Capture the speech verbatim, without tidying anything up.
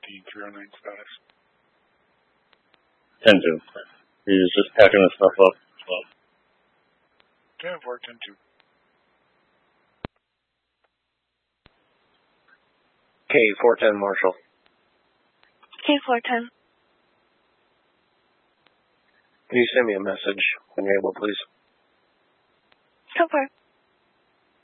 fifteen three oh nine status. ten two. He's just packing his stuff up. ten four, ten two. K four ten Marshall. K four ten. Can you send me a message when you're able, please? Go for it.